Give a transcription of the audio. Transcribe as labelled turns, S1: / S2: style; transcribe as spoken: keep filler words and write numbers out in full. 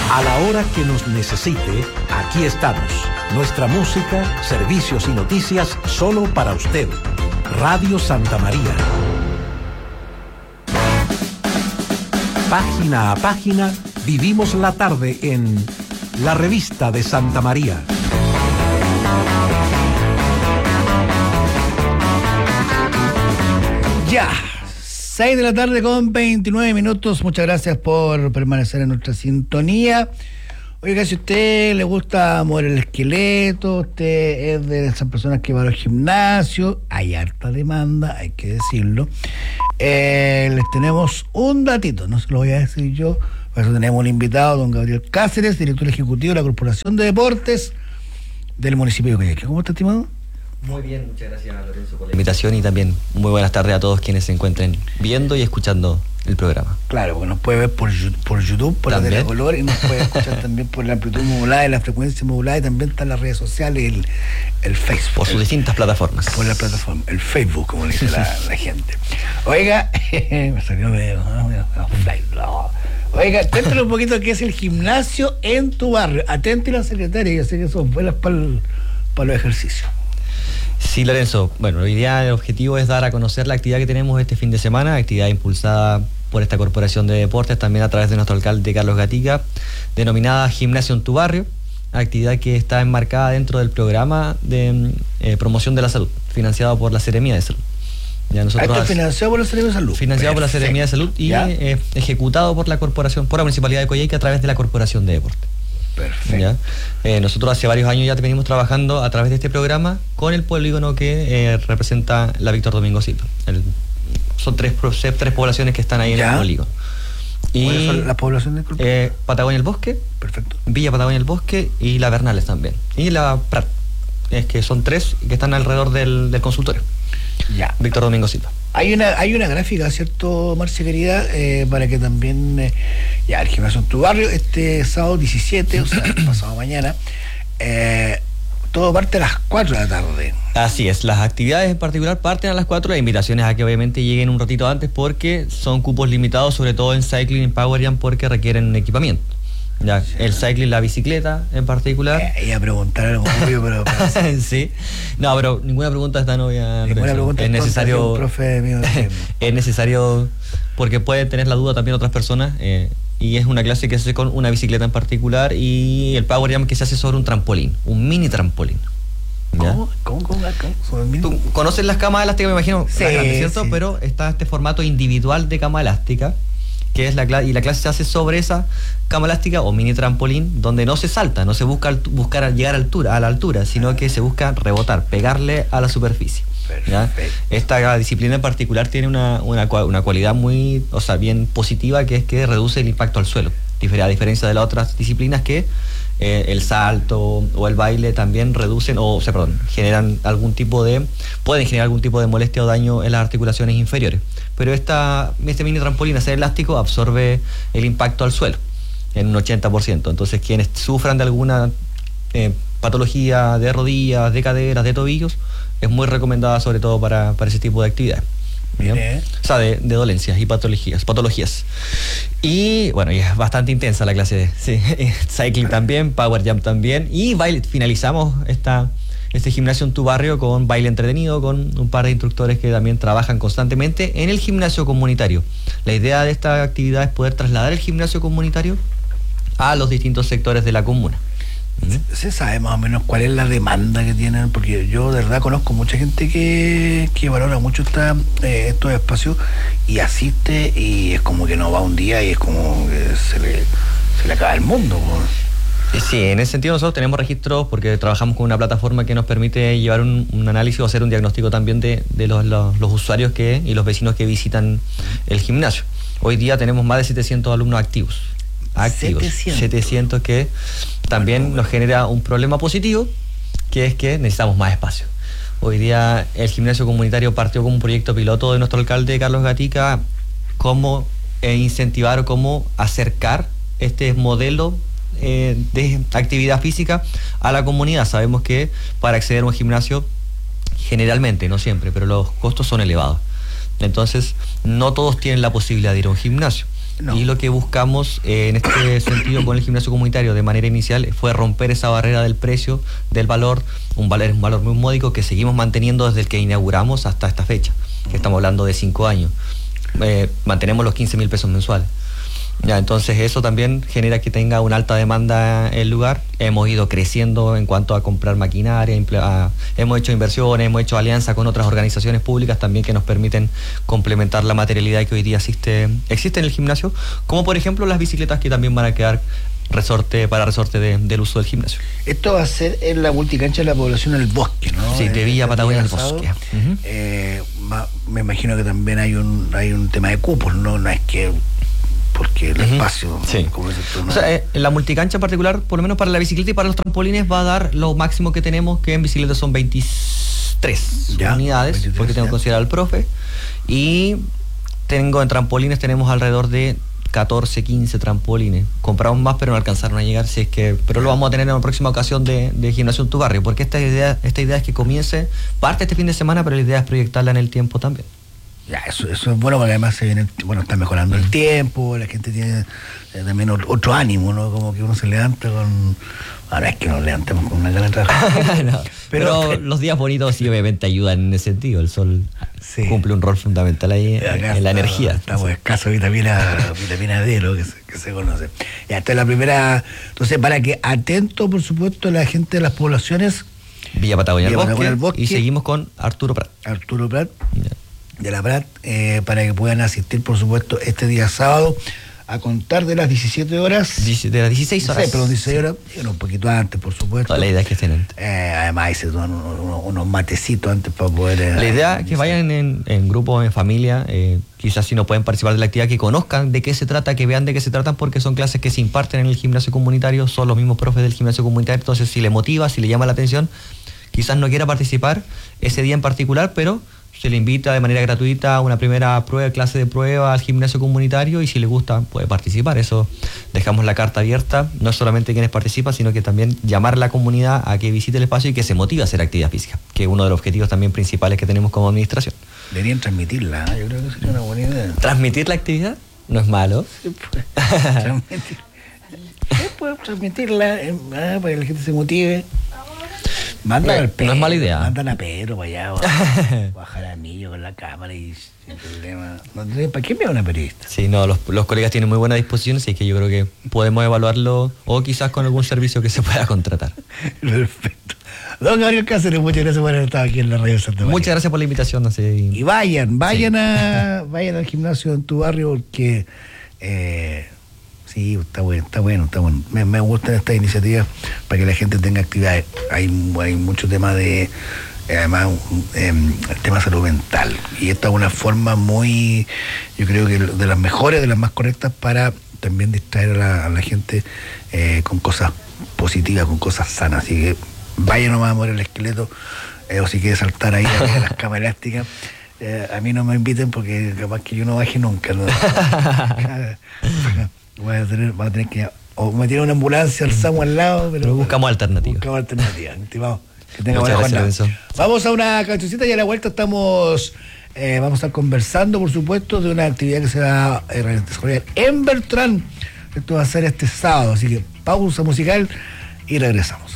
S1: A la hora que nos necesite, aquí estamos. Nuestra música, servicios y noticias solo para usted. Radio Santa María. Página a página, vivimos la tarde en La Revista de Santa María.
S2: Ya, seis de la tarde con veintinueve minutos. Muchas gracias por permanecer en nuestra sintonía. Oiga, si a usted le gusta mover el esqueleto, usted es de esas personas que van al gimnasio, hay harta demanda, hay que decirlo. Eh, les tenemos un datito, no se lo voy a decir yo, por eso tenemos un invitado, don Gabriel Cáceres, director ejecutivo de la Corporación de Deportes del municipio de Coyhaique. ¿Cómo está, estimado?
S3: Muy bien, muchas gracias, Lorenzo, por la invitación y también muy buenas tardes a todos quienes se encuentren viendo y escuchando el programa.
S2: Claro, porque nos puede ver por, por YouTube, por ¿también? La Telecolor, y nos puede escuchar también por la amplitud modulada y la frecuencia modulada, y también están las redes sociales y el, el Facebook.
S3: Por sus
S2: el,
S3: distintas plataformas.
S2: Por la plataforma, el Facebook, como dice la, la gente. Oiga, me salió medio... Oiga, cuéntale un poquito qué es el gimnasio en tu barrio. Atento y la secretaria, yo sé que son buenas para, el, para los ejercicios.
S3: Sí, Lorenzo. Bueno, hoy día el objetivo es dar a conocer la actividad que tenemos este fin de semana, actividad impulsada por esta Corporación de Deportes, también a través de nuestro alcalde Carlos Gatica, denominada Gimnasio en tu Barrio, actividad que está enmarcada dentro del programa de eh, promoción de la salud, financiado por la Seremía de Salud.
S2: Ya nosotros ¿Esto es financiado por la Seremía de Salud?
S3: Financiado Perfecto. por la Seremía de Salud y eh, ejecutado por la Corporación, por la Municipalidad de Coyhaique a través de la Corporación de Deportes.
S2: Perfecto.
S3: ¿Ya? Eh, nosotros hace varios años ya venimos trabajando a través de este programa con el polígono que eh, representa la Víctor Domingo Silva. El, son tres, tres poblaciones que están ahí en ¿Ya? el polígono. Y,
S2: ¿Cuáles son las poblaciones?
S3: Eh, Patagonia el Bosque,
S2: Perfecto.
S3: Villa Patagonia el Bosque y la Bernales también. Y la Prat, es que son tres que están alrededor del, del consultorio.
S2: Ya.
S3: Víctor Domingo Silva.
S2: Hay una hay una gráfica, ¿cierto, Marcia querida? Eh, para que también, eh, ya, el gimnasio en tu barrio, este sábado diecisiete, o sea, pasado mañana, eh, todo parte a las cuatro de la tarde.
S3: Así es, las actividades en particular parten a las cuatro, las invitaciones a que obviamente lleguen un ratito antes porque son cupos limitados, sobre todo en cycling y power jam, porque requieren equipamiento. Ya, sí. El cycling, la bicicleta en particular.
S2: Eh, iba a preguntar algo obvio, pero... pero...
S3: sí. No, pero ninguna pregunta está novia.
S2: Ninguna pregunta
S3: es necesario.
S2: Un profe mío
S3: es necesario, porque pueden tener la duda también otras personas, eh, y es una clase que se hace con una bicicleta en particular y el power jam que se hace sobre un trampolín, un mini trampolín. ¿Ya?
S2: ¿Cómo? ¿Cómo? ¿Cómo? ¿Cómo?
S3: Tú conoces las camas elásticas, me imagino,
S2: sí,
S3: las grandes, ¿cierto?
S2: Sí.
S3: Pero está este formato individual de cama elástica, que es la clase, y la clase se hace sobre esa cama elástica o mini trampolín, donde no se salta, no se busca altu- buscar llegar a, altura, a la altura, sino que se busca rebotar, pegarle a la superficie. ¿Ya? Esta disciplina en particular tiene una, una, una cualidad muy, o sea, bien positiva, que es que reduce el impacto al suelo, a diferencia de las otras disciplinas que eh, el salto o el baile también reducen, o, o sea, perdón, generan algún tipo de, pueden generar algún tipo de molestia o daño en las articulaciones inferiores. Pero esta, este mini trampolín, al ser elástico, absorbe el impacto al suelo en un ochenta por ciento. Entonces, quienes sufran de alguna eh, patología de rodillas, de caderas, de tobillos, es muy recomendada sobre todo para, para ese tipo de actividades.
S2: Mire.
S3: O sea, de, de dolencias y patologías, patologías. Y bueno, y es bastante intensa la clase de sí, cycling también, power jam también. Y baile, finalizamos esta, este gimnasio en tu barrio con baile entretenido, con un par de instructores que también trabajan constantemente en el gimnasio comunitario. La idea de esta actividad es poder trasladar el gimnasio comunitario a los distintos sectores de la comuna.
S2: ¿Se sabe más o menos cuál es la demanda que tienen? Porque yo de verdad conozco mucha gente que, que valora mucho esta, eh, estos espacios y asiste, y es como que no va un día y es como que se le, se le acaba el mundo. ¿No?
S3: Sí, en ese sentido nosotros tenemos registros porque trabajamos con una plataforma que nos permite llevar un, un análisis o hacer un diagnóstico también de, de los, los, los usuarios que y los vecinos que visitan el gimnasio. Hoy día tenemos más de setecientos alumnos activos. activos, setecientos. setecientos, que también bueno, bueno. nos genera un problema positivo, que es que necesitamos más espacio. Hoy día el gimnasio comunitario partió con un proyecto piloto de nuestro alcalde Carlos Gatica, cómo eh, incentivar o cómo acercar este modelo eh, de actividad física a la comunidad. Sabemos que para acceder a un gimnasio, generalmente, no siempre, pero los costos son elevados. Entonces, no todos tienen la posibilidad de ir a un gimnasio. No. Y lo que buscamos eh, en este sentido con el gimnasio comunitario de manera inicial fue romper esa barrera del precio, del valor, un valor, un valor muy módico que seguimos manteniendo desde el que inauguramos hasta esta fecha, que estamos hablando de cinco años. Eh, mantenemos los quince mil pesos mensuales. Ya, entonces eso también genera que tenga una alta demanda el lugar. Hemos ido creciendo en cuanto a comprar maquinaria, a, hemos hecho inversiones, hemos hecho alianzas con otras organizaciones públicas también que nos permiten complementar la materialidad que hoy día existe, existe en el gimnasio, como por ejemplo las bicicletas que también van a quedar resorte para resorte de, del uso del gimnasio.
S2: Esto va a ser en la multicancha de la población del Bosque, ¿no?
S3: Sí, de Villa Patagonia del Bosque.
S2: Uh-huh. eh, me imagino que también hay un hay un tema de cupos, ¿no? No es que porque el uh-huh. espacio,
S3: sí.
S2: como es esto, ¿no?
S3: O sea, eh, en la multicancha en particular, por lo menos para la bicicleta y para los trampolines, va a dar lo máximo que tenemos, que en bicicleta son veintitrés ya, unidades, veintitrés, porque tengo que considerar al profe. Y tengo en trampolines, tenemos alrededor de catorce, quince trampolines. Compramos más, pero no alcanzaron a llegar, si es que, pero lo vamos a tener en la próxima ocasión de, de Gimnasio en tu Barrio, porque esta idea, esta idea es que comience, parte este fin de semana, pero la idea es proyectarla en el tiempo también.
S2: Ya, eso, eso es bueno porque además se viene, bueno, está mejorando el tiempo, la gente tiene eh, también otro ánimo, ¿no? Como que uno se levanta con... Ahora es que nos levantemos con una gana de trabajar.
S3: no, pero, pero los días bonitos sí obviamente ayudan en ese sentido. El sol sí. cumple un rol fundamental ahí en, en la está, energía.
S2: Estamos escasos de vitamina, vitamina D, ¿no? que, se, que se conoce. Ya, esta es la primera... Entonces, para que atento, por supuesto, la gente de las poblaciones...
S3: Villa Patagonia del Bosque,
S2: Bosque.
S3: Y seguimos con Arturo Prat.
S2: Arturo Prat. Ya. De la Prat, eh, para que puedan asistir, por supuesto, este día sábado, a contar de las diecisiete horas.
S3: De las dieciséis horas.
S2: Sí, pero dieciséis horas, y un poquito antes, por supuesto.
S3: Toda la idea es que estén antes.
S2: Eh, además, se toman unos, unos, unos matecitos antes para poder... Eh,
S3: la idea es que vayan en, en grupo, en familia, eh, quizás si no pueden participar de la actividad, que conozcan de qué se trata, que vean de qué se tratan, porque son clases que se imparten en el gimnasio comunitario, son los mismos profes del gimnasio comunitario, entonces si le motiva, si le llama la atención, quizás no quiera participar ese día en particular, pero... se le invita de manera gratuita a una primera prueba, clase de prueba al gimnasio comunitario y si le gusta puede participar. Eso dejamos la carta abierta, no solamente quienes participan, sino que también llamar a la comunidad a que visite el espacio y que se motive a hacer actividad física, que es uno de los objetivos también principales que tenemos como administración.
S2: Deberían transmitirla, ¿eh? Yo creo que sería una buena idea.
S3: ¿Transmitir la actividad? No es malo.
S2: Sí, pues. Transmitir. Sí, pues, transmitirla eh, para que la gente se motive. Mandan al Pedro,
S3: no es mala idea.
S2: Mandan a Pedro para allá, bajar a Millo con la cámara y sin problema. ¿Para qué me va una periodista?
S3: Sí, no, los, los colegas tienen muy buena disposición, así que yo creo que podemos evaluarlo o quizás con algún servicio que se pueda contratar.
S2: Perfecto. Don Gabriel Cáceres, muchas gracias por haber estado aquí en la radio Santa María.
S3: Muchas gracias por la invitación. No sé.
S2: Y vayan, vayan sí. a vayan al gimnasio en tu barrio porque... Eh, Sí, está bueno, está bueno, está bueno. Me, me gustan estas iniciativas para que la gente tenga actividades. Hay, hay mucho tema de, además, eh, el tema de salud mental. Y esta es una forma muy, yo creo que de las mejores, de las más correctas para también distraer a la, a la gente eh, con cosas positivas, con cosas sanas. Así que vaya nomás a mover el esqueleto, eh, o si quiere saltar ahí a las camas elásticas. Eh, a mí no me inviten porque capaz que yo no baje nunca, ¿no? Voy a tener, voy a tener que o me tiene una ambulancia al Samu al lado, pero,
S3: pero buscamos alternativas.
S2: Buscamos alternativas, estimado. Que tenga buena jornada. Vamos a una cancioncita y a la vuelta estamos eh, vamos a estar conversando, por supuesto, de una actividad que se va a desarrollar en Beltrán. Esto va a ser este sábado, así que pausa musical y regresamos.